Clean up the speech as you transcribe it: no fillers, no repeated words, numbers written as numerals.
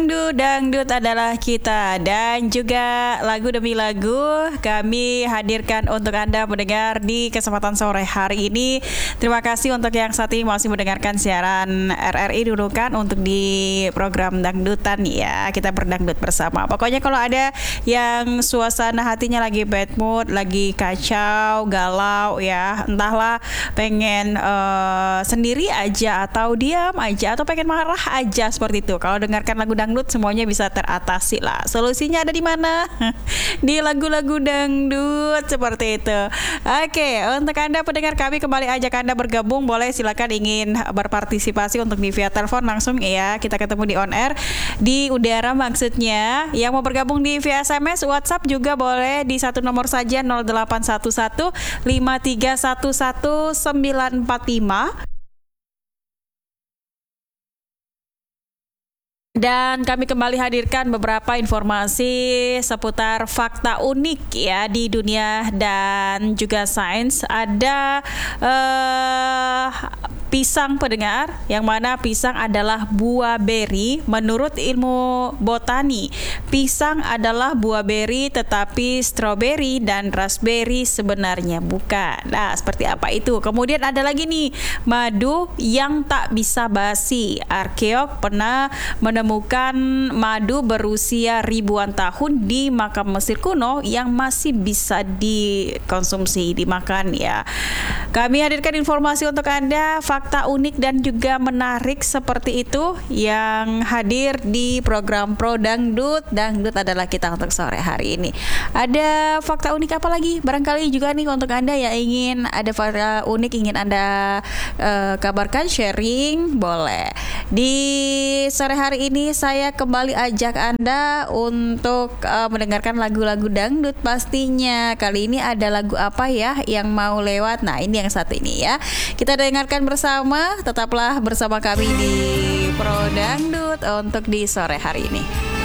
Dangdut adalah kita, dan juga lagu demi lagu kami hadirkan untuk Anda mendengar di kesempatan sore hari ini. Terima kasih untuk yang saat ini masih mendengarkan siaran RRI Nunukan untuk di program Dangdutan ya. Kita berdangdut bersama. Pokoknya kalau ada yang suasana hatinya lagi bad mood, lagi kacau, galau ya, entahlah pengen sendiri aja atau diam aja atau pengen marah aja seperti itu. Kalau dengarkan lagu dangdut semuanya bisa teratasi lah. Solusinya ada di mana? Di lagu-lagu dangdut seperti itu. Oke, untuk Anda pendengar kami kembali ajak Anda bergabung. Boleh silakan ingin berpartisipasi untuk di via telepon langsung ya. Kita ketemu di on air di udara maksudnya. Yang mau bergabung di via SMS, WhatsApp juga boleh di satu nomor saja 0811 5311 945. Dan kami kembali hadirkan beberapa informasi seputar fakta unik ya di dunia dan juga sains. Ada pisang pendengar, yang mana pisang adalah buah beri. Menurut ilmu botani, pisang adalah buah beri, tetapi stroberi dan raspberry sebenarnya bukan. Nah, seperti apa itu? Kemudian ada lagi nih, madu yang tak bisa basi. Arkeolog pernah menemukan madu berusia ribuan tahun di makam Mesir kuno yang masih bisa dikonsumsi, dimakan ya. Kami hadirkan informasi untuk Anda, fakta unik dan juga menarik seperti itu yang hadir di program Pro Dangdut. Dangdut adalah kita untuk sore hari ini. Ada fakta unik apa lagi? Barangkali juga nih untuk Anda yang ingin ada fakta unik ingin Anda kabarkan, sharing, boleh. Di sore hari ini saya kembali ajak Anda untuk mendengarkan lagu-lagu dangdut pastinya. Kali ini ada lagu apa ya yang mau lewat? Nah, ini yang satu ini ya. Kita dengarkan bersama. Tetaplah bersama kami di Pro Dangdut untuk di sore hari ini.